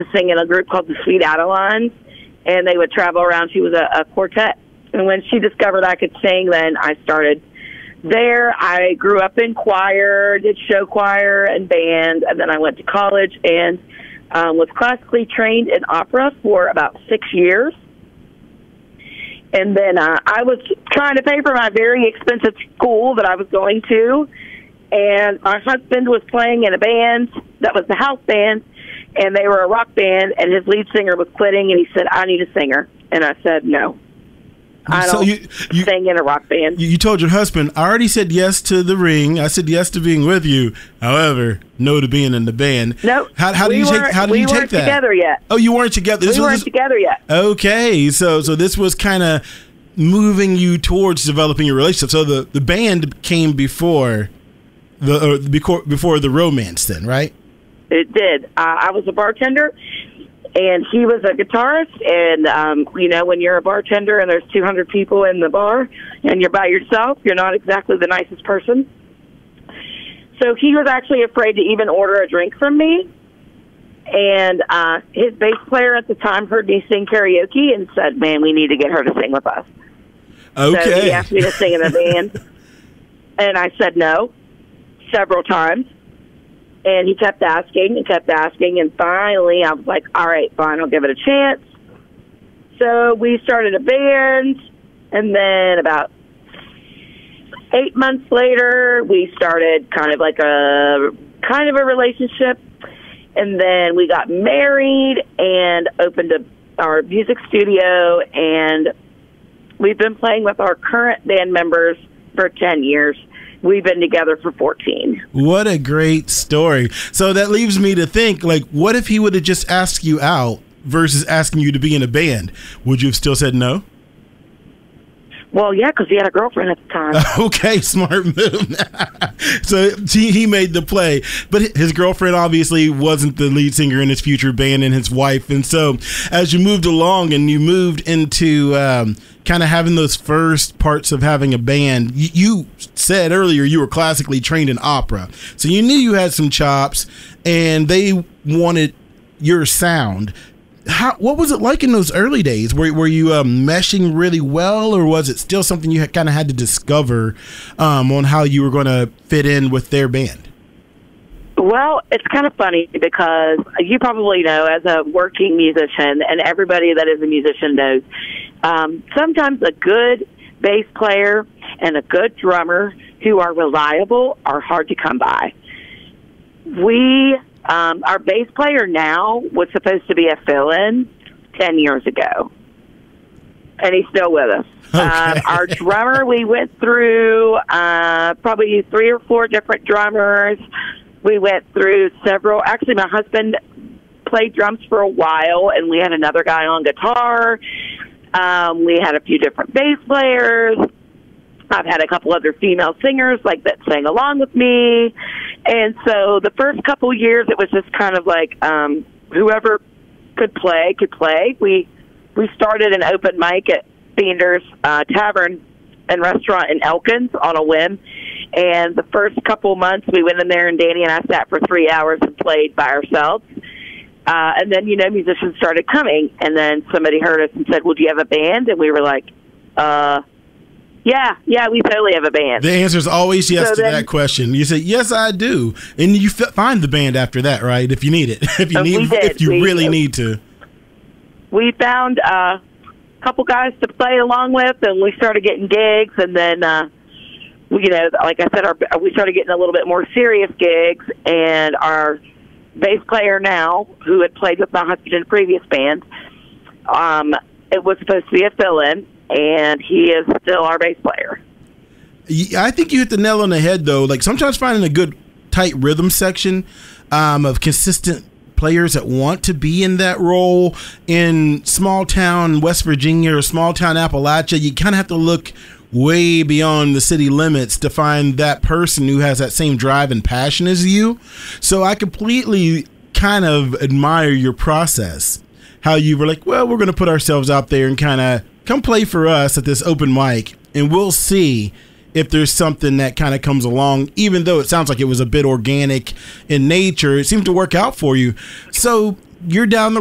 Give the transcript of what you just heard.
sing in a group called the Sweet Adelines, and they would travel around. She was a quartet. And when she discovered I could sing, then I started there. I grew up in choir, did show choir and band, and then I went to college and was classically trained in opera for about 6 years. And then I was trying to pay for my very expensive school that I was going to, and my husband was playing in a band that was the house band, and they were a rock band, and his lead singer was quitting, and he said, I need a singer. And I said, no. I don't sing in a rock band. You told your husband, I already said yes to the ring. I said yes to being with you. However, no to being in the band. No. How do you take that? We weren't together yet. Oh, you weren't together? We weren't together yet. Okay. So this was kind of moving you towards developing your relationship. So the band came before the romance then, right? It did. I was a bartender, and he was a guitarist. And, when you're a bartender and there's 200 people in the bar and you're by yourself, you're not exactly the nicest person. So he was actually afraid to even order a drink from me. And his bass player at the time heard me sing karaoke and said, man, we need to get her to sing with us. Okay. So he asked me to sing in the band. And I said no several times. And he kept asking and kept asking. And finally, I was like, all right, fine, I'll give it a chance. So we started a band. And then about 8 months later, we started kind of a relationship. And then we got married and opened our music studio. And we've been playing with our current band members for 10 years. We've been together for 14. What a great story. So that leaves me to think, what if he would have just asked you out versus asking you to be in a band? Would you have still said no? Well, yeah, because he had a girlfriend at the time. Okay, smart move. So he made the play. But his girlfriend obviously wasn't the lead singer in his future band and his wife. And so as you moved along and you moved into kind of having those first parts of having a band, you said earlier you were classically trained in opera. So you knew you had some chops and they wanted your sound. What was it like in those early days? Were you meshing really well, or was it still something you kind of had to discover on how you were going to fit in with their band? Well, it's kind of funny because you probably know, as a working musician, and everybody that is a musician knows, sometimes a good bass player and a good drummer who are reliable are hard to come by. Our bass player now was supposed to be a fill-in 10 years ago, and he's still with us. Okay. Our drummer, we went through probably 3 or 4 different drummers. We went through several. Actually, my husband played drums for a while, and we had another guy on guitar. We had a few different bass players. I've had a couple other female singers that sang along with me. And so the first couple years, it was just kind of like whoever could play. We started an open mic at Fiender's Tavern and Restaurant in Elkins on a whim. And the first couple months, we went in there, and Danny and I sat for 3 hours and played by ourselves. And then, musicians started coming. And then somebody heard us and said, well, do you have a band? And we were like, yeah, we totally have a band. The answer is always yes to that question. You say, yes, I do. And you find the band after that, right? If you need it. If you really need to. We found a couple guys to play along with, and we started getting gigs. And then, like I said, we started getting a little bit more serious gigs. And our bass player now, who had played with my husband in a previous band, it was supposed to be a fill-in. And he is still our bass player. I think you hit the nail on the head, though. Sometimes finding a good, tight rhythm section of consistent players that want to be in that role in small town West Virginia or small town Appalachia, you kind of have to look way beyond the city limits to find that person who has that same drive and passion as you. So I completely kind of admire your process, how you were like, well, we're going to put ourselves out there and kind of come play for us at this open mic, and we'll see if there's something that kind of comes along. Even though it sounds like it was a bit organic in nature, it seemed to work out for you. So you're down the